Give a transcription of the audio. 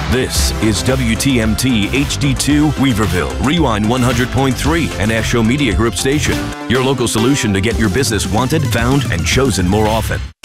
This is WTMT HD2 Weaverville, Rewind 100.3, and Asho Media Group station. Your local solution to get your business wanted, found, and chosen more often.